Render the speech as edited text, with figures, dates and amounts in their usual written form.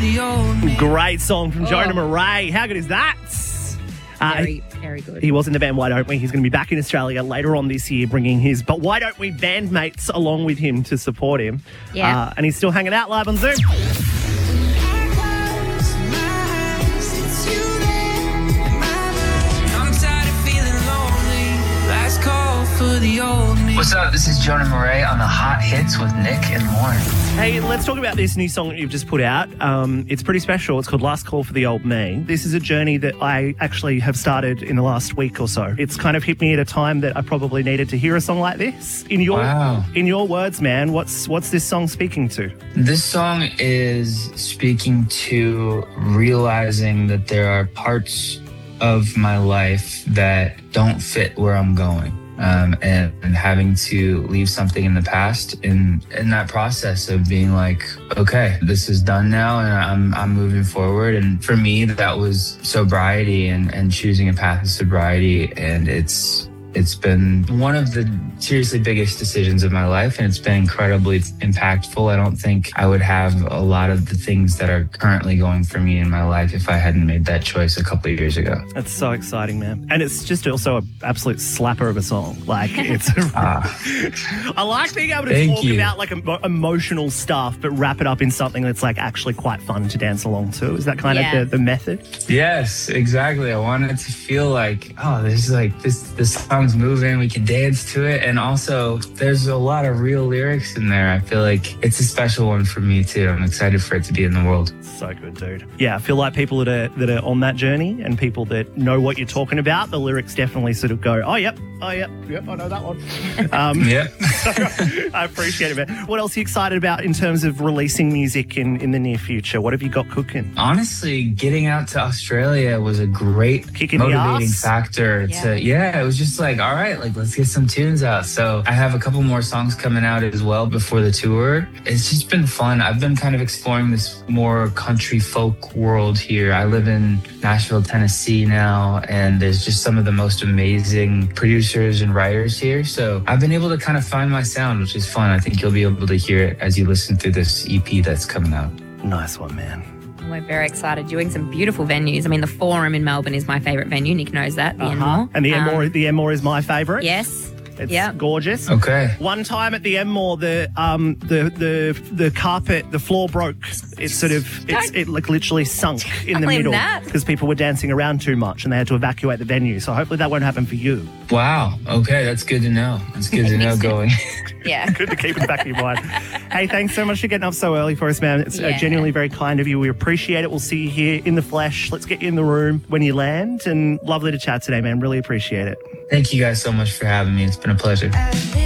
the old me. Great song from Jonah Murray. How good is that? Very, very good. He was in the band Why Don't We. He's going to be back in Australia later on this year bringing his But Why Don't We bandmates along with him to support him. Yeah. And he's still hanging out live on Zoom. What's up? This is Jonah Murray on the Hot Hits with Nick and Lauren. Hey, let's talk about this new song that you've just put out. It's pretty special. It's called Last Call for the Old Me. This is a journey that I actually have started in the last week or so. It's kind of hit me at a time that I probably needed to hear a song like this. In your words, man, what's this song speaking to? This song is speaking to realizing that there are parts of my life that don't fit where I'm going. And having to leave something in the past in that process of being like, okay, this is done now and I'm moving forward. And for me, that was sobriety and choosing a path of sobriety. And it's been one of the seriously biggest decisions of my life, and it's been incredibly impactful. I don't think I would have a lot of the things that are currently going for me in my life if I hadn't made that choice a couple of years ago. That's so exciting, man. And it's just also an absolute slapper of a song. Like, it's I like being able to talk about like emotional stuff, but wrap it up in something that's like actually quite fun to dance along to. Is that kind of the method? Yes, exactly. I want it to feel like, oh, this is like this song's moving, we can dance to it. And also there's a lot of real lyrics in there. I feel like it's a special one for me too. I'm excited for it to be in the world. So good, dude. Yeah, I feel like people that are on that journey and people that know what you're talking about, the lyrics definitely sort of go, oh, yep, I know that one. Yep. So I appreciate it, man. What else are you excited about in terms of releasing music in the near future? What have you got cooking? Honestly, getting out to Australia was a great motivating factor. It was just like, all right, like let's get some tunes out. So I have a couple more songs coming out as well before the tour. It's just been fun. I've been kind of exploring this more country folk world here. I live in Nashville, Tennessee now, and there's just some of the most amazing producers and writers here. So I've been able to kind of find my sound, which is fun. I think you'll be able to hear it as you listen through this EP that's coming out. Nice one, man. We're very excited. Doing some beautiful venues. I mean, the Forum in Melbourne is my favourite venue. Nick knows that. The Enmore. And the Enmore is my favourite. Yes. It's gorgeous. Okay. One time at the Enmore, the carpet, the floor broke. It like literally sunk in the middle because people were dancing around too much and they had to evacuate the venue. So hopefully that won't happen for you. Wow. Okay, that's good to know. That's good to know going. Yeah. Good to keep in the back of your mind. Hey, thanks so much for getting up so early for us, man. It's genuinely very kind of you. We appreciate it. We'll see you here in the flesh. Let's get you in the room when you land. And lovely to chat today, man. Really appreciate it. Thank you guys so much for having me. It's been a pleasure.